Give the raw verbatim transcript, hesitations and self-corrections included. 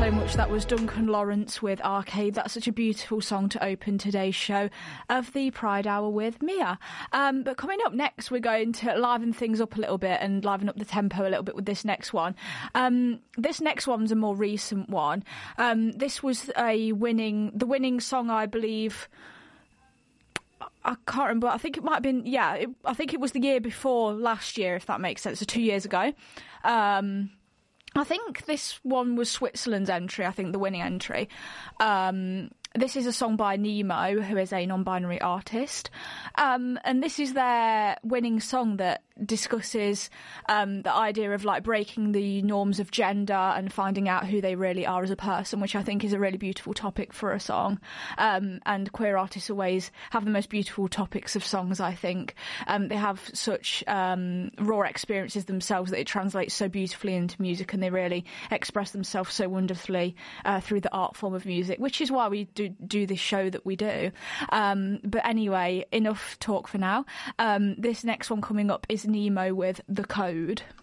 so much. That was Duncan Lawrence with Arcade. That's such a beautiful song to open today's show of the Pride Hour with Mia. Um, but coming up next, we're going to liven things up a little bit and liven up the tempo a little bit with this next one. Um, this next one's a more recent one. Um, this was a winning, the winning song, I believe. I can't remember. I think it might have been, yeah, it, I think it was the year before last year, if that makes sense, so two years ago. Um, I think this one was Switzerland's entry, I think the winning entry. Um, this is a song by Nemo, who is a non-binary artist. Um, and this is their winning song that discusses um, the idea of like breaking the norms of gender and finding out who they really are as a person, which I think is a really beautiful topic for a song. Um, and queer artists always have the most beautiful topics of songs, I think. Um, they have such um, raw experiences themselves that it translates so beautifully into music, and they really express themselves so wonderfully uh, through the art form of music, which is why we do, do this show that we do. Um, but anyway, enough talk for now. Um, this next one coming up is Nemo with The Code.